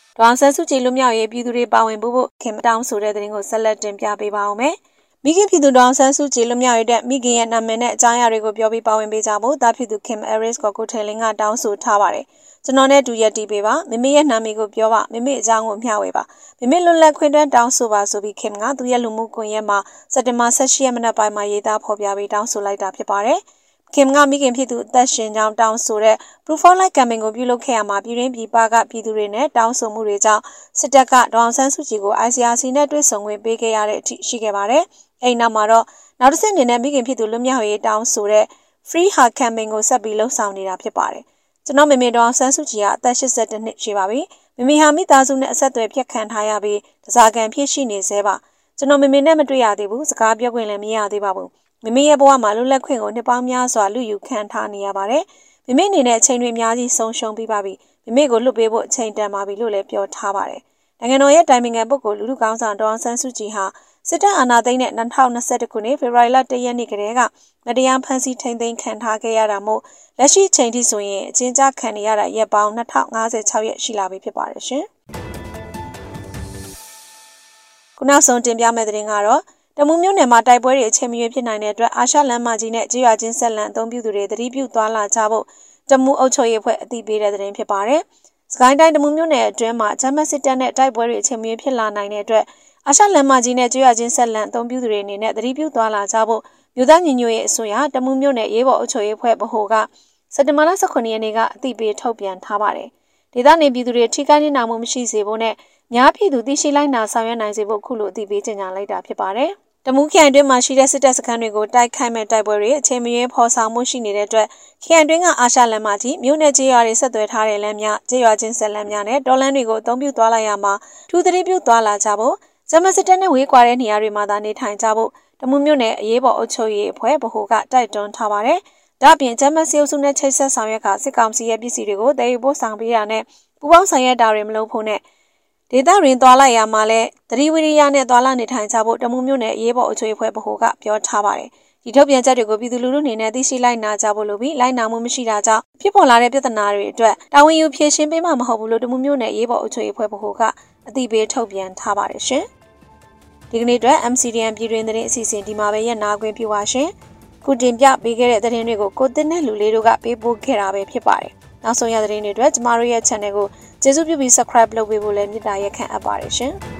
ဒေါအောင်ဆန်းစုကြည်လွတ်မြောက်ရေးပြည်သူတွေပါဝင်ဖို့ခင်တောင်းဆိုတဲ့သတင်းကိုဆက်လက်တင်ပြပေးပါဦးမယ်။မိခင်ပြည်သူဒေါအောင်ဆန်းစုကြည်လွတ်မြောက်ရေးတဲ့မိခင်ရဲ့နာမည်နဲ့အကြောင်းအရာတွေကိုပြောပြီးပါဝင်ပေးကြဖို့တာဖြစ်သူခင်အဲရစ်ကိုထယ်လင်းကတောင်းဆိုထားပါတယ်။ကျွန်တော်နဲ့တူရက်တီပေးပါမိမိရဲ့နာမည်ကိုပြောပါမိမိအကြောင်းကိုမျှဝေပါမိမိလွတ်လပ်ခွင့်တောင်းဆိုပါဆိုပြီးခင်ကသူရဲ့လူမှုကွန်ရက်မှာစက်တင်ဘာ18ရက်မနက်ပိုင်းမှာရေးသားဖော်ပြပြီးတောင်းဆိုလိုက်တာဖြစ်ပါတယ်။ခင်ကမိခင်ဖြစ်သူအသက်ရှင်ကြောင်းတောင်းဆိုတဲ့ Proof of Life campaign ကိုပြုလုပ်ခဲ့ရမှာပြည်တွင်းပြည်ပကပြည်သူတွေနဲ့တောင်းဆိုမှုတွေကြောင့်စစ်တပ်ကဒေါအောင်ဆန်းစုကြည်ကို ICRC နဲ့တွေ့ဆုံခွင့်ပေးခဲ့ရတဲ့အထိရှိခဲ့ပါတယ်။အဲဒီနောက်မှာတော့နောက်တစ်ဆင့်အနေနဲ့မိခင်ဖြစ်သူလွတ်မြောက်ရေးတောင်းဆိုတဲ့ Free Her campaign ကိုဆက်ပြီးလှုပ်ဆောင်နေတာဖြစ်ပါတယ်။ကျွန်တော်မေမေဒေါအောင်ဆန်းစုကြည်ကအသက်82နှစ်ရှိပါပြီ။မေမေဟာမိသားစုနဲ့အဆက်အသွယ်ဖြတ်ခံထားရပြီးတစားကန်ဖြစ်ရှိနေသေးပါ။ကျွန်တော်မေမေနဲ့မတွေ့ရသေးဘူးစကားပြောခွင့်လည်းမရသေးပါဘူး။မိမိရဲ့ဘဝမှာလွတ်လပ်ခွင့်ကိုနှစ်ပေါင်းများစွာလူယူခံထားနေရပါတယ်။မိမိအနေနဲ့အချိန်တွေအများကြီးဆုံးရှုံးပြီးပါပြီ။မိမိကိုလွတ်ပေးဖို့အချိန်တန်ပါပြီလို့လည်းပြောထားပါတယ်။နိုင်ငံတော်ရဲ့တိုင်ပင်ခံပုဂ္ဂိုလ်လူထုကောင်းဆောင်ဒေါအောင်ဆန်းစုကြည်ဟာစစ်တပ်အာဏာသိမ်းတဲ့2021ခုနှစ်ဖေဖော်ဝါရီလ1ရက်နေ့ကတည်းကမတရားဖမ်းဆီးထိန်းသိမ်းခံထားခဲ့ရတာမို့လက်ရှိချိန်ထိဆိုရင်အကျဉ်းချခံနေရတာရက်ပေါင်း2056ရက်ရှိလာပြီဖြစ်ပါတယ်ရှင်။ခုနောက်ဆုံးတင်ပြမယ့်သတင်းကတော့တမူးမြို့နယ်မှာတိုက်ပွဲတွေအချိန်မရွေးဖြစ်နိုင်တဲ့အတွက်အာရှလမ်းမကြီးနဲ့ကြေးရွာချင်းဆက်လန်အသုံးပြုသူတွေသတိပြုသွားလာကြဖို့တမူးအုပ်ချုပ်ရေးအဖွဲ့အသိပေးတဲ့သတင်းဖြစ်ပါတယ်။စကိုင်းတိုင်းတမူးမြို့နယ်အတွင်းမှာဂျမတ်စစ်တပ်နဲ့တိုက်ပွဲတွေအချိန်မရွေးဖြစ်လာနိုင်တဲ့အတွက်အာရှလမ်းမကြီးနဲ့ကြေးရွာချင်းဆက်လန်အသုံးပြုသူတွေအနေနဲ့သတိပြုသွားလာကြဖို့မြို့သားညီညွတ်ရေးအစိုးရတမူးမြို့နယ်ရေးပေါ်အုပ်ချုပ်ရေးအဖွဲ့ဗဟိုကစက်တင်ဘာလ18ရက်နေ့ကအသိပေးထုတ်ပြန်ထားပါတယ်။ဒေသနေပြည်သူတွေထိခိုက်နေတာမရှိစေဖို့နဲ့များပြည်သူသိရှိလိုက်နာဆောင်ရွက်နိုင်စေဖို့ခုလိုအသိပေးကြေညာလိုက်တာဖြစ်ပါတယ်။တမူးခရိုင်တွင်းမှာရှိတဲ့စစ်တပ်စခန်းတွေကိုတိုက်ခိုက်မဲ့တိုက်ပွဲတွေအချိန်မရွေးဖော်ဆောင်မှုရှိနေတဲ့အတွက်ခရိုင်တွင်းကအာရှလမ်းမကြီးမြို့နယ်ကြေးရွာတွေဆက်သွယ်ထားတဲ့လမ်းများကြေးရွာချင်းဆက်လမ်းများနဲ့တော်လမ်းတွေကိုအသုံးပြုသွားလာရမှာထူးသတိပြုသွားလာကြဖို့ဂျမစစ်တပ်နဲ့ဝေးကွာတဲ့နေရာတွေမှာသာနေထိုင်ကြဖို့တမူးမြို့နယ်အရေးပေါ်အုပ်ချုပ်ရေးအဖွဲ့ဗဟိုကတိုက်တွန်းထားပါတယ်။ဒါ့အပြင်ဂျမစီအုပ်စုနဲ့ချိတ်ဆက်ဆောင်ရွက်ကစစ်ကောင်စီရဲ့ပစ္စည်းတွေကိုတည်ယူပို့ဆောင်ပေးတာနဲ့ပူးပေါင်းဆောင်ရွက်တာတွေမလုပ်ဖို့နဲ့ဒေသရင်းသွားလိုက်ရမှာလဲသတိဝိရိယနဲ့သွားလာနေထိုင်ကြဖို့တမူးမြို့နယ်အရေးပေါ်အုပ်ချုပ်ရေးအဖွဲ့ဗဟိုကပြောထားပါတယ်။ဒီထုတ်ပြန်ချက်တွေကိုပြည်သူလူထုအနေနဲ့သိရှိလိုက်နာကြဖို့လိုပြီးလိုက်နာမှုမရှိတာကြောင့်ဖြစ်ပေါ်လာတဲ့ပြဿနာတွေအတွက်တာဝန်ယူဖြေရှင်းပေးမှာမဟုတ်ဘူးလို့တမူးမြို့နယ်အရေးပေါ်အုပ်ချုပ်ရေးအဖွဲ့ဗဟိုကအသိပေးထုတ်ပြန်ထားပါတယ်ရှင်။ဒီကနေ့အတွက် MCDN ပြည်တွင်သတင်းအစီအစဉ်ဒီမှာပဲရနာခွင့်ပြုပါရှင်။ခုတင်ပြပေးခဲ့တဲ့သတင်းတွေကိုကိုတင်နဲ့လူလေးတို့ကပေးပို့ခဲ့တာပဲဖြစ်ပါတယ်။နောက်ဆုံးရသတင်းတွေအတွက်ကျမတို့ရဲ့ channel ကိုကျေးဇူးပြုပြီး subscribe လုပ်ပေးဖို့လည်းမေတ္တာရက်ခံအပ်ပါတယ်ရှင်။